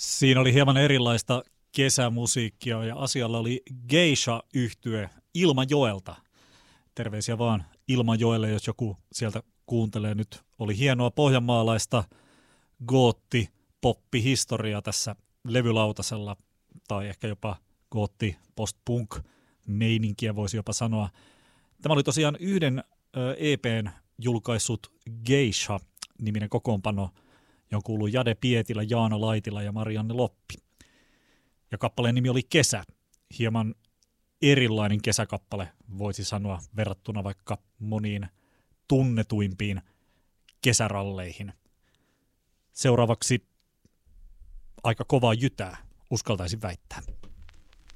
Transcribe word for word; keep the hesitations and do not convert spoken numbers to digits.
Siinä oli hieman erilaista kesämusiikkia ja asialla oli Geisha-yhtye Ilmajoelta. Terveisiä vaan Ilmajoelle, jos joku sieltä kuuntelee nyt. Oli hienoa pohjanmaalaista gootti poppihistoriaa tässä levylautasella, tai ehkä jopa gootti post-punk meininkiä voisi jopa sanoa. Tämä oli tosiaan yhden E P:n julkaissut Geisha-niminen kokoonpano, johon kuuluu Jade Pietilä, Jaana Laitila ja Marianne Loppi. Ja kappaleen nimi oli Kesä, hieman erilainen kesäkappale, voisi sanoa, verrattuna vaikka moniin tunnetuimpiin kesäralleihin. Seuraavaksi aika kovaa jytää, uskaltaisin väittää.